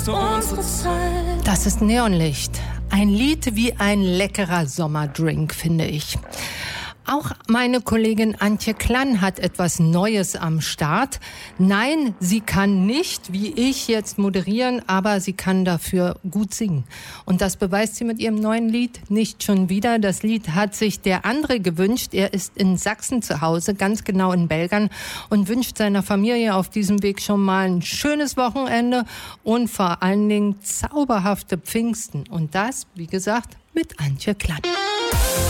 Das ist Neonlicht. Ein Lied wie ein leckerer Sommerdrink, finde ich. Auch meine Kollegin Antje Klann hat etwas Neues am Start. Nein, sie kann nicht, wie ich jetzt moderieren, aber sie kann dafür gut singen. Und das beweist sie mit ihrem neuen Lied nicht schon wieder. Das Lied hat sich der andere gewünscht. Er ist in Sachsen zu Hause, ganz genau in Belgern, und wünscht seiner Familie auf diesem Weg schon mal ein schönes Wochenende und vor allen Dingen zauberhafte Pfingsten. Und das, wie gesagt, mit Antje Klann.